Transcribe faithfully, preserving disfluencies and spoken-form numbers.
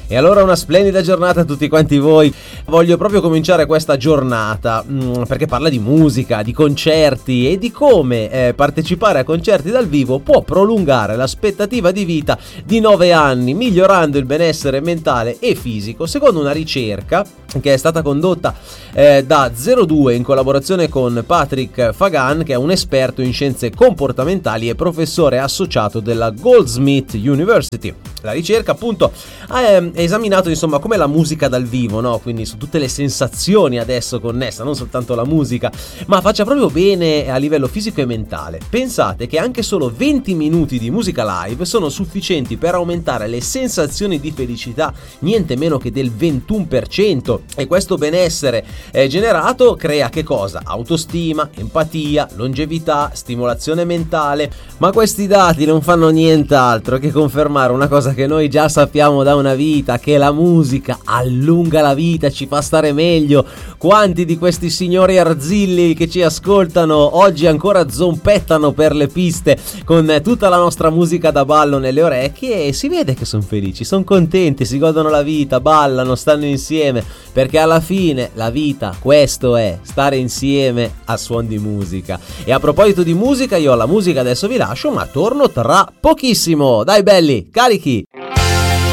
E allora una splendida giornata a tutti quanti voi. Voglio proprio cominciare questa giornata mh, perché parla di musica, di concerti e di come eh, partecipare a concerti dal vivo può prolungare l'aspettativa di vita di nove anni, migliorando il benessere mentale e fisico, secondo una ricerca che è stata condotta eh, da zero due in collaborazione con Patrick Fagan, che è un esperto in scienze comportamentali e professore associato della Goldsmith University. La ricerca appunto ha eh, esaminato insomma come la musica dal vivo, no? Quindi su tutte le sensazioni adesso connessa, non soltanto la musica, ma faccia proprio bene a livello fisico e mentale. Pensate che anche solo venti minuti di musica live sono sufficienti per aumentare le sensazioni di felicità niente meno che del ventuno per cento, e questo benessere eh, generato crea che cosa? Autostima, empatia, longevità, stimolazione mentale. Ma questi dati non fanno nient'altro che confermare una cosa che noi già sappiamo da una vita, che la musica allunga la vita, ci fa stare meglio. Quanti di questi signori arzilli che ci ascoltano oggi ancora zompettano per le piste con tutta la nostra musica da ballo nelle orecchie e si vede che sono felici, sono contenti, si godono la vita, ballano, stanno insieme, perché alla fine la vita questo è, stare insieme a suon di musica. E a proposito di musica, io la musica adesso vi lascio, ma torno tra pochissimo. Dai belli, carichi!